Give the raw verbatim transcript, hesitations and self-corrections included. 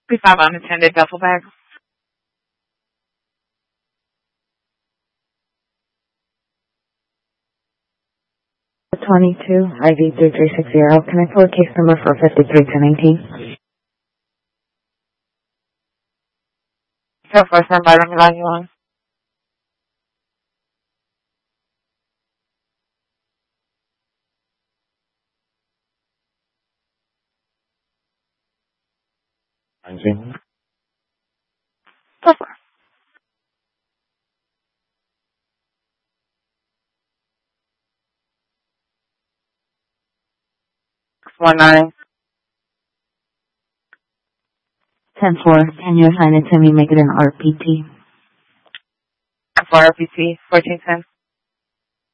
P five unattended duffel bag. twenty-two, I D three three six zero. Can I pull a case number for fifty-three ten eighteen? So first time by the line you on. nineteen. So far. One nine. ten four. Can you assign it to me, make it an R P T? For R P T, fourteen ten.